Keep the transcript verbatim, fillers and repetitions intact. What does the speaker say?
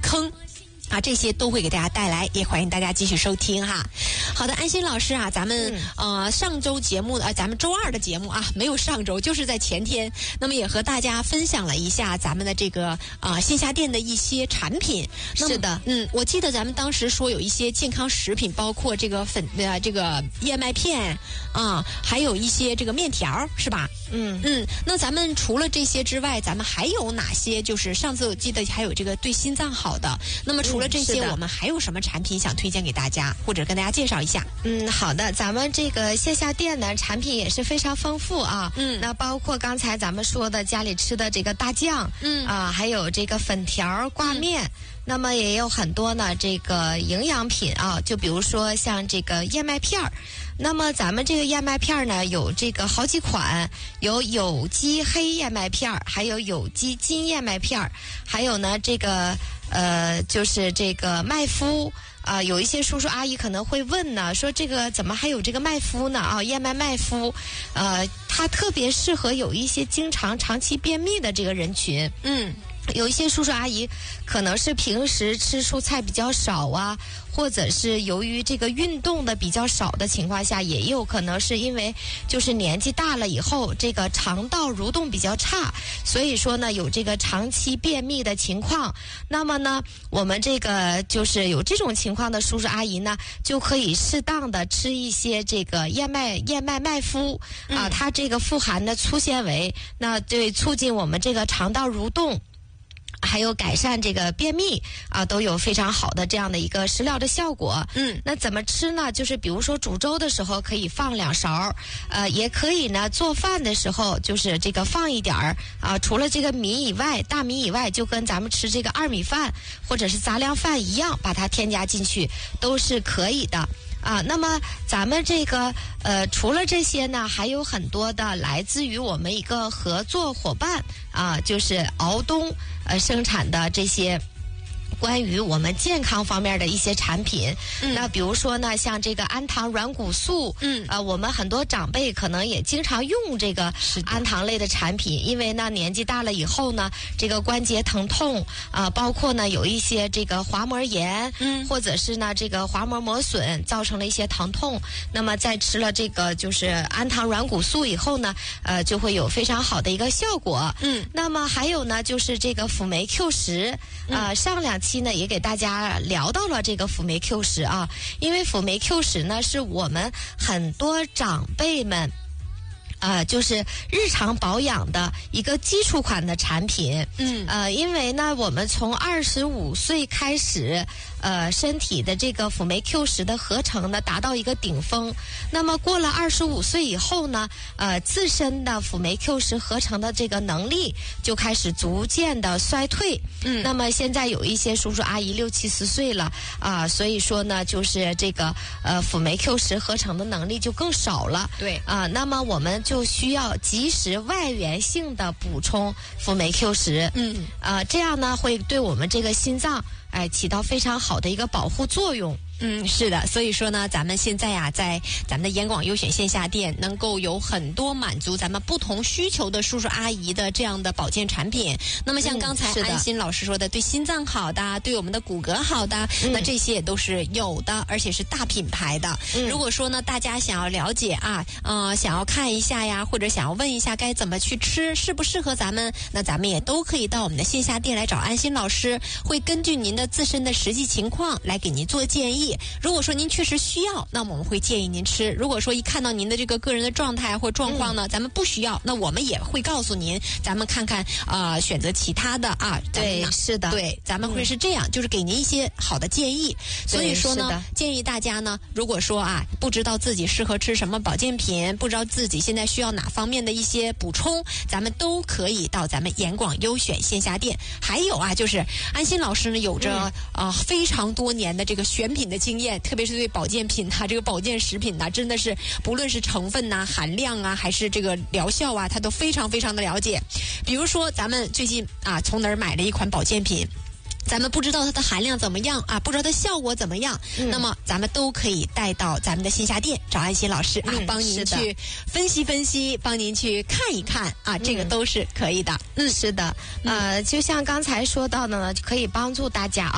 坑。啊，这些都会给大家带来，也欢迎大家继续收听哈。好的，安心老师啊，咱们、嗯、呃上周节目啊、呃，咱们周二的节目啊，没有上周，就是在前天，那么也和大家分享了一下咱们的这个啊、呃、线下店的一些产品。 是的， 嗯，我记得咱们当时说有一些健康食品，包括这个粉呃这个燕麦片啊，还有一些这个面条，是吧？ 嗯嗯，那咱们除了这些之外，咱们还有哪些？就是上次我记得还有这个对心脏好的，那么除了这些， 嗯、 我们还有什么产品想推荐给大家，或者跟大家介绍一下？ 嗯，好的，咱们这个线下店呢，产品也是非常丰富啊。 嗯， 那包括刚才咱们说的家里吃的这个大酱， 嗯啊，还有这个粉条、挂面。嗯，那么也有很多呢，这个营养品啊，就比如说像这个燕麦片儿。那么咱们这个燕麦片儿呢，有这个好几款，有有机黑燕麦片儿，还有有机金燕麦片儿，还有呢这个呃，就是这个麦麸。啊、呃，有一些叔叔阿姨可能会问呢，说这个怎么还有这个麦麸呢？啊，燕麦麦麸，呃，它特别适合有一些经常长期便秘的这个人群。 嗯。 有一些叔叔阿姨可能是平时吃蔬菜比较少啊，或者是由于这个运动的比较少的情况下，也有可能是因为就是年纪大了以后，这个肠道蠕动比较差，所以说呢有这个长期便秘的情况。那么呢，我们这个就是有这种情况的叔叔阿姨呢，就可以适当的吃一些这个燕麦燕麦麦麸啊， 嗯、 它这个富含的粗纤维，那对促进我们这个肠道蠕动。还有改善这个便秘啊，都有非常好的这样的一个食疗的效果。 嗯， 那怎么吃呢？就是比如说煮粥的时候可以放两勺，呃，也可以呢做饭的时候就是这个放一点儿啊。除了这个米以外，大米以外，就跟咱们吃这个二米饭或者是杂粮饭一样，把它添加进去都是可以的。啊，那么咱们这个呃，除了这些呢，还有很多的来自于我们一个合作伙伴啊，就是敖东呃生产的这些。关于我们健康方面的一些产品，嗯、那比如说呢，像这个氨糖软骨素， 嗯， 呃，我们很多长辈可能也经常用这个氨糖类的产品，因为呢年纪大了以后呢，这个关节疼痛啊、呃，包括呢有一些这个滑膜炎， 嗯， 或者是呢这个滑膜磨损造成了一些疼痛，那么在吃了这个就是氨糖软骨素以后呢，呃，就会有非常好的一个效果， 嗯， 那么还有呢就是这个辅酶 Q 十，啊、呃，上两期呢也给大家聊到了这个辅酶 Q 十啊，因为辅酶 Q 十呢是我们很多长辈们呃，就是日常保养的一个基础款的产品。 嗯， 呃，因为呢，我们从二十五岁开始，呃，身体的这个辅酶 Q 十的合成呢达到一个顶峰。那么过了二十五岁以后呢，呃，自身的辅酶 Q 十合成的这个能力就开始逐渐的衰退。 嗯， 那么现在有一些叔叔阿姨六七十岁了啊、呃，所以说呢，就是这个呃辅酶 Q 十合成的能力就更少了。 对啊、呃，那么我们就需要及时外源性的补充辅酶 Q 十， 嗯， 呃，这样呢会对我们这个心脏哎起到非常好的一个保护作用。 嗯，是的，所以说呢，咱们现在呀、啊，在咱们的严广优选线下店，能够有很多满足咱们不同需求的叔叔阿姨的这样的保健产品。那么像刚才安心老师说的，嗯、对心脏好的，对我们的骨骼好的，嗯、那这些也都是有的，而且是大品牌的。嗯、如果说呢，大家想要了解啊，呃，想要看一下呀，或者想要问一下该怎么去吃，适不适合咱们，那咱们也都可以到我们的线下店来找安心老师，会根据您的自身的实际情况来给您做建议。如果说您确实需要，那我们会建议您吃。如果说一看到您的这个个人的状态或状况呢，嗯、咱们不需要，那我们也会告诉您，咱们看看啊、呃，选择其他的啊。 对，是的， 对，咱们会是这样，嗯、就是给您一些好的建议。所以说呢，建议大家呢，如果说啊，不知道自己适合吃什么保健品，不知道自己现在需要哪方面的一些补充，咱们都可以到咱们严广优选线下店。还有啊，就是安心老师呢，有着啊、嗯呃、非常多年的这个选品的经验。特别是对保健品啊，这个保健食品呐，真的是不论是成分呐、含量啊，还是这个疗效啊，他都非常非常的了解。比如说，咱们最近啊，从哪儿买了一款保健品？咱们不知道它的含量怎么样啊，不知道它效果怎么样，嗯、那么咱们都可以带到咱们的线下店找安心老师啊，嗯、帮您去分析分析，帮您去看一看啊，嗯、这个都是可以的。 嗯，是的，呃，就像刚才说到的呢，可以帮助大家啊。